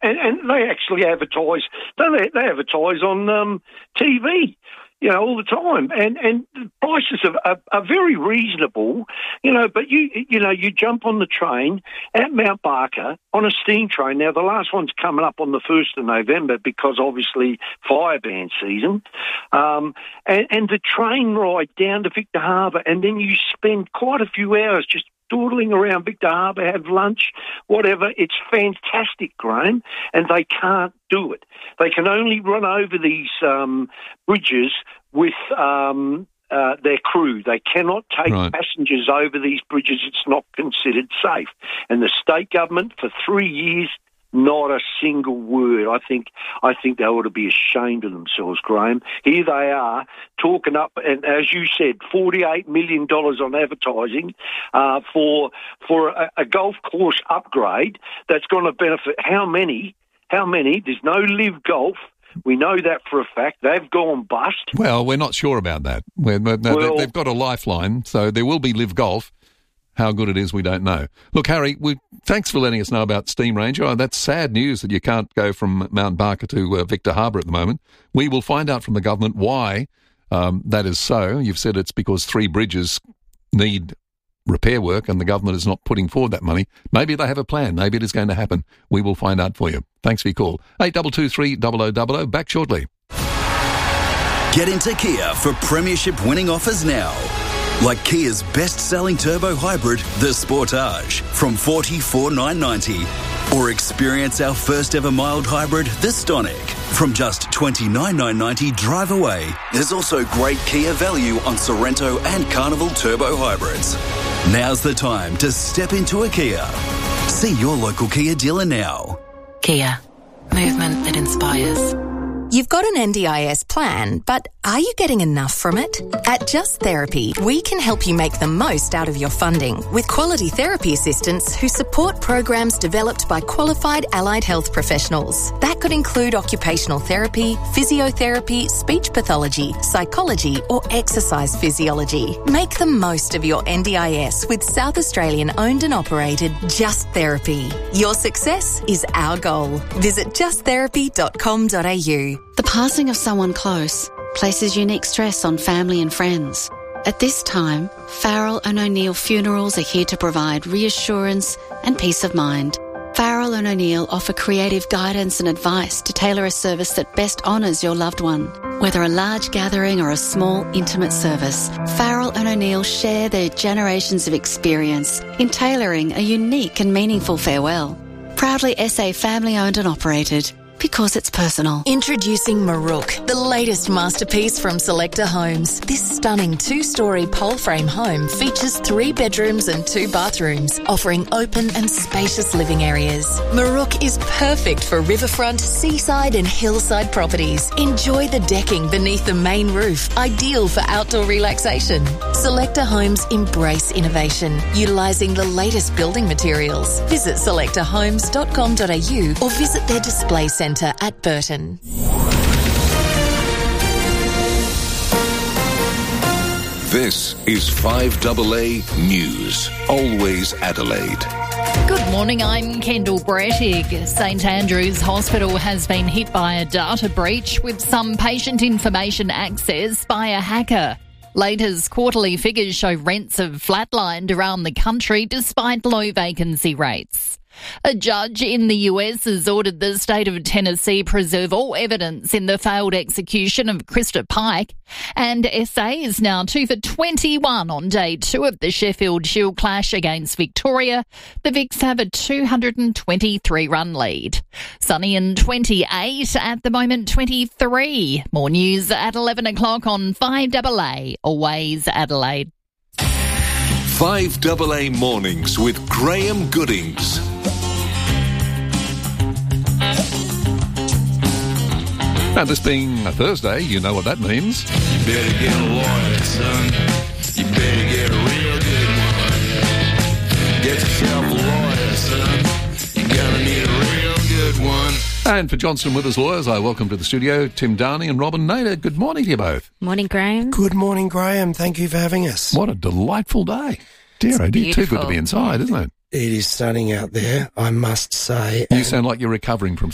and they actually advertise. They advertise on TV, all the time, and the prices are very reasonable, But you jump on the train at Mount Barker on a steam train. Now the last one's coming up on the 1st of November because obviously fire ban season, and the train ride down to Victor Harbour, and then you spend quite a few hours just dawdling around Victor Harbour, have lunch, whatever. It's fantastic, Graham, and they can't do it. They can only run over these bridges with their crew. They cannot take passengers over these bridges. It's not considered safe. And the state government, for 3 years, not a single word. I think they ought to be ashamed of themselves, Graham. Here they are talking up, and as you said, $48 million on advertising for a golf course upgrade that's going to benefit how many? There's no Live Golf. We know that for a fact. They've gone bust. Well, we're not sure about that. They've got a lifeline, so there will be Live Golf. How good it is, we don't know. Look, Harry, thanks for letting us know about Steam Ranger. That's sad news that you can't go from Mount Barker to Victor Harbour at the moment. We will find out from the government why that is so. You've said it's because 3 bridges need repair work and the government is not putting forward that money. Maybe they have a plan. Maybe it is going to happen. We will find out for you. Thanks for your call. 8223 0000. Back shortly. Get into Kia for premiership winning offers now. Like Kia's best-selling turbo hybrid, the Sportage, from $44,990. Or experience our first-ever mild hybrid, the Stonic, from just $29,990 drive away. There's also great Kia value on Sorrento and Carnival turbo hybrids. Now's the time to step into a Kia. See your local Kia dealer now. Kia. Movement that inspires. You've got an NDIS plan, but are you getting enough from it? At Just Therapy, we can help you make the most out of your funding with quality therapy assistants who support programs developed by qualified allied health professionals. That could include occupational therapy, physiotherapy, speech pathology, psychology, or exercise physiology. Make the most of your NDIS with South Australian owned and operated Just Therapy. Your success is our goal. Visit justtherapy.com.au. The passing of someone close places unique stress on family and friends. At this time, Farrell and O'Neill Funerals are here to provide reassurance and peace of mind. Farrell and O'Neill offer creative guidance and advice to tailor a service that best honours your loved one. Whether a large gathering or a small, intimate service, Farrell and O'Neill share their generations of experience in tailoring a unique and meaningful farewell. Proudly SA family-owned and operated. Because it's personal. Introducing Marook, the latest masterpiece from Selector Homes. This stunning 2-storey pole frame home features 3 bedrooms and 2 bathrooms, offering open and spacious living areas. Marook is perfect for riverfront, seaside and hillside properties. Enjoy the decking beneath the main roof, ideal for outdoor relaxation. Selector Homes embrace innovation, utilising the latest building materials. Visit selectorhomes.com.au or visit their display centre at Burton. This is 5AA News. Always Adelaide. Good morning, I'm Kendall Brettig. St Andrew's Hospital has been hit by a data breach with some patient information accessed by a hacker. Latest quarterly figures show rents have flatlined around the country despite low vacancy rates. A judge in the US has ordered the state of Tennessee preserve all evidence in the failed execution of Krista Pike, and SA is now 2 for 21 on day 2 of the Sheffield Shield clash against Victoria. The Vics have a 223-run lead. Sunny and 28, at the moment 23. More news at 11 o'clock on 5AA, always Adelaide. 5AA Mornings with Graham Goodings. Now, this being a Thursday, you know what that means. You better get a lawyer, son. You better get a real good one. Get yourself a lawyer, son. You're gonna need a real good one. And for Johnson Withers Lawyers, I welcome to the studio Tim Downey and Robin Nader. Good morning to you both. Morning, Graham. Good morning, Graham. Thank you for having us. What a delightful day. Dear, oh dear, too good to be inside, isn't it? It is stunning out there, I must say. You sound like you're recovering from